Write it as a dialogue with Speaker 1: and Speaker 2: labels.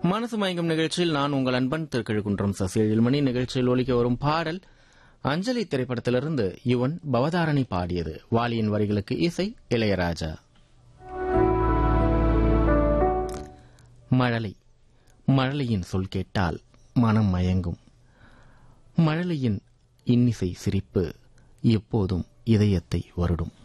Speaker 1: மனசு மயங்கும் நிகழ்ச்சியில் நான் உங்கள் அன்பன் திருக்கழுக்குன்றம் சசியல்மணி. நிகழ்ச்சியில் ஒலிக்க வரும் பாடல் அஞ்சலி திரைப்படத்திலிருந்து யுவன் பவதாரணி பாடியது. வாலியின் வரிகளுக்கு இசை இளையராஜா. மழலை. மழலையின் சொல் கேட்டால் மனம் மயங்கும். மழலையின் இன்னிசை சிரிப்பு எப்போதும் இதயத்தை வருடும்.